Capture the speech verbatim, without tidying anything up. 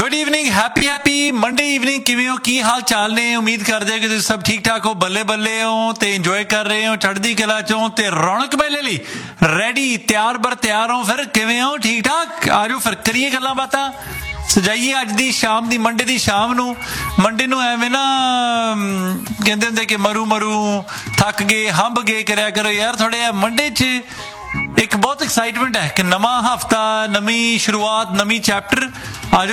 good evening happy happy Monday evening किवें हो की हाल चाल ने उम्मीद करदे कि तुसीं सब ठीक ठाक हो बल्ले बल्ले हो ते इंजॉय कर रहे हो चढ़दी कला चों ते रौनक मेले लई रेडी तैयार बर तैयार हो फिर किवें हो ठीक ठाक आ जाओ फिर करिए गल्लां बातां सजाइए अज दी शाम दी मंडे दी शाम नूं मंडे नूं एवें ना कहंदे हुंदे कि मरू मरू थक गए हंब गए करया करो यार थोड़े मंडे च एक बहुत एक्साइटमेंट है कि नवा हफ्ता नवी शुरुआत नवी चैप्टर आज